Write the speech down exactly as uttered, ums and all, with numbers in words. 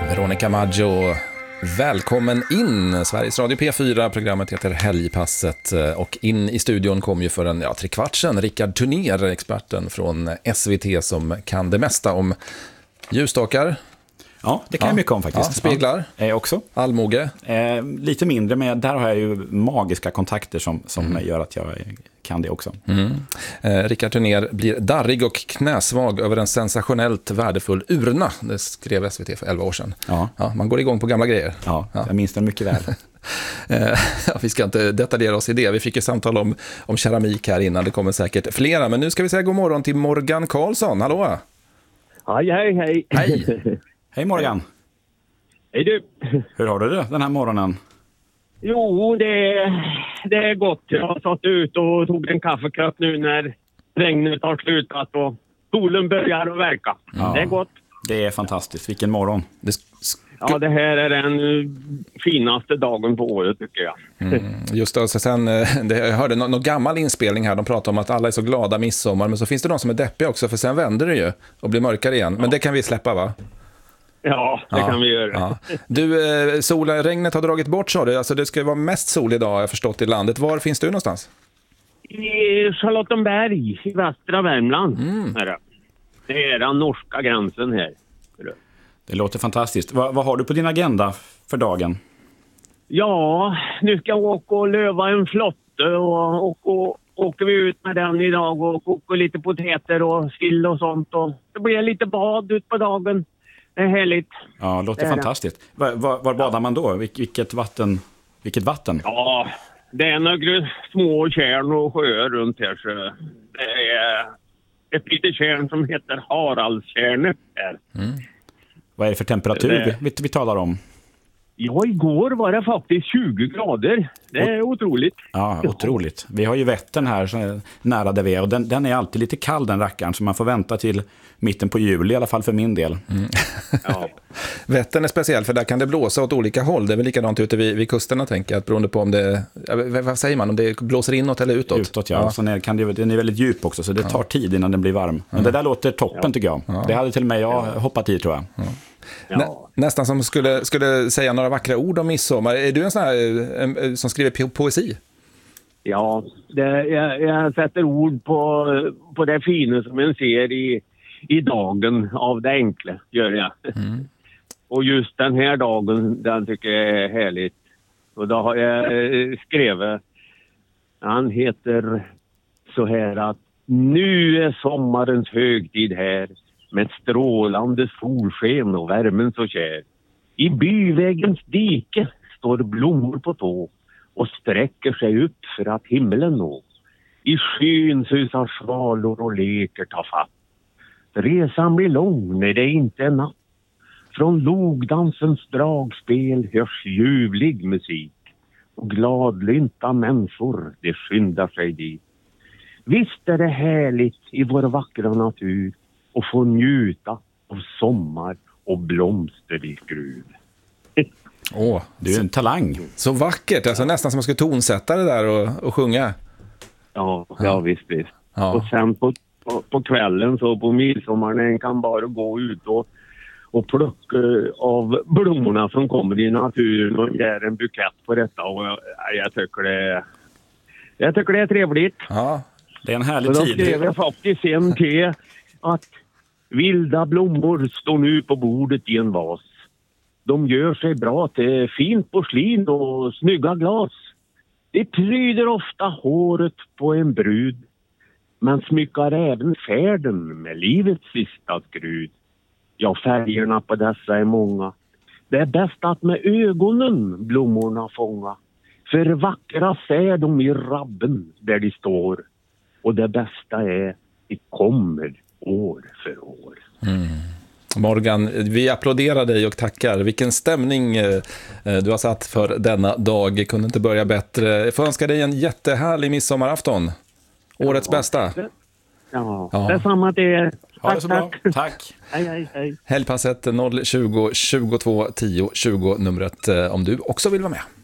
Veronica Maggio, välkommen in. Sveriges Radio P fyra, programmet heter Helgpasset och in i studion kom ju för en ja, tre kvartsen Rickard Turner, experten från S V T som kan det mesta om ljusstakar. Ja, det kan ja. jag mycket om faktiskt. Ja, speglar. Ja, eh, också. Allmoge. Eh, lite mindre, men där har jag ju magiska kontakter som, som mm. gör att jag kan det också. Mm. Eh, Rickard Turner blir darrig och knäsvag över en sensationellt värdefull urna. Det skrev S V T för elva år sedan. Ja. Ja, man går igång på gamla grejer. Ja, ja. Jag minns den mycket väl. eh, vi ska inte detaljera oss i det. Vi fick ju samtal om, om keramik här innan. Det kommer säkert flera. Men nu ska vi säga god morgon till Morgan Karlsson. Hallå? Hej, hej, hej. Hej. Hej Morgan. Hej du. Hur har du det den här morgonen? Jo, det, det är gott. Jag har satt ut och tog en kaffekopp nu när regnet har slutat och solen börjar att verka. Ja, det är gott. Det är fantastiskt. Vilken morgon. Det sk- ja, det här är den finaste dagen på året tycker jag. Mm, just det, så sen, det, jag hörde någon, någon gammal inspelning här, de pratar om att alla är så glada midsommar, men så finns det de som är deppiga också, för sen vänder det ju och blir mörkare igen. Men det kan vi släppa, va? Ja, det ja, kan vi göra. Ja. Du, eh, solen, regnet har dragit bort, sa du. Alltså det ska vara mest sol idag, jag har förstått, i landet. Var finns du någonstans? I Charlottenberg, i västra Värmland. Mm. Det är den norska gränsen här. Det låter fantastiskt. Va, vad har du på din agenda för dagen? Ja, nu ska jag åka och löva en flotte och, och, och åker vi ut med den idag och kokar lite potäter och sill och sånt. Och det blir lite bad ut på dagen. Det är härligt. Ja, det låter det fantastiskt. Var, var, var badar man då? Vil, vilket vatten? Vilket vatten? Ja, det är några små kärn och sjöar runt här. Så det är ett litet kärn som heter Haraldstjärnet här. Mm. Vad är det för temperatur det... vi, vi talar om? Ja, igår var det faktiskt tjugo grader. Det är o- otroligt. Ja, otroligt. Vi har ju Vättern här så är nära där vi är. Och den, den är alltid lite kall, den rackaren. Så man får vänta till mitten på juli, i alla fall för min del. Mm. Ja. Vättern är speciell, för där kan det blåsa åt olika håll. Det är väl likadant ute vid, vid kusterna, tänker jag. Beroende på om det, vad säger man, om det blåser inåt eller utåt. Utåt, ja. ja. Sen är, kan det, den är väldigt djup också, så det tar tid innan den blir varm. Men ja. Det där låter toppen, ja. tycker jag. Ja. Det hade till och med jag hoppat i, tror jag. Ja. Ja. Nä, nästan som skulle, skulle säga några vackra ord om midsommar. Är du en sån här en, som skriver po- poesi? Ja, det, jag, jag sätter ord på, på det fina som en ser i, i dagen av det enkla, gör jag. Mm. Och just den här dagen, den tycker jag är härligt. Och då har jag skrivit, han heter så här att nu är sommarens högtid här. Med strålande solsken och värmen så kär. I byvägens dike står blommor på tå och sträcker sig upp för att himlen nå. I skyn susar svalor och leker ta fatt. Resan blir lång när det inte är natt. Från logdansens dragspel hörs ljuvlig musik. Och gladlynta människor, det skyndar sig dit. Visst är det härligt i vår vackra natur. Och få njuta av sommar och blomster i skruv. Åh, du är en talang. Så vackert, alltså nästan som man ska tonsätta det där och, och sjunga. Ja, ja visst, visst. Ja. Och sen på, på, på kvällen så på midsommaren kan bara gå ut och, och plocka av blommorna som kommer i naturen och ge en bukett på detta. Och jag, jag, tycker, det, jag tycker det är trevligt. Ja, det är en härlig och då tid. Då skrev jag faktiskt en till att vilda blommor står nu på bordet i en vas. De gör sig bra till fint porslin och snygga glas. Det pryder ofta håret på en brud. Men smyckar även färden med livets sista skrud. Ja, färgerna på dessa är många. Det är bäst att med ögonen blommorna fånga. För vackra ser de i rabben där de står. Och det bästa är, det kommer år för år. Mm. Morgan, vi applåderar dig och tackar. Vilken stämning eh, du har satt för denna dag. Kunde inte börja bättre. Jag får önska dig en jättehärlig midsommarafton. Årets ja, bästa. Det, ja, ja. det är samma till er. Ha det så bra. Tack. Hej, hej, hej. Helgpasset noll tjugo tjugotvå tio tjugo numret om du också vill vara med.